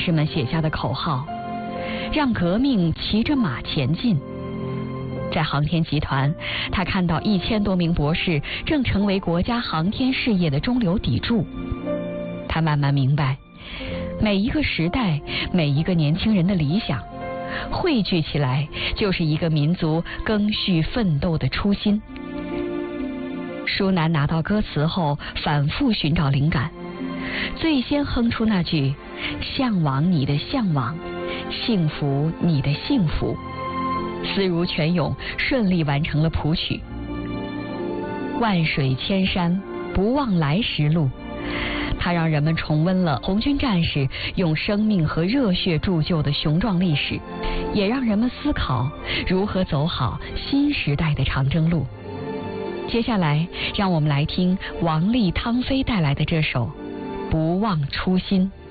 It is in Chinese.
士们写下的口号，让革命骑着马前进。在航天集团，他看到1000多名博士正成为国家航天事业的中流砥柱。他慢慢明白，每一个时代，每一个年轻人的理想，汇聚起来就是一个民族赓续奋斗的初心。舒南拿到歌词后，反复寻找灵感，最先哼出那句“向往你的向往，幸福你的幸福”，思如泉涌，顺利完成了谱曲。万水千山，不忘来时路。它让人们重温了红军战士用生命和热血铸就的雄壮历史，也让人们思考如何走好新时代的长征路。接下来，让我们来听王丽、汤飞带来的这首《不忘初心》。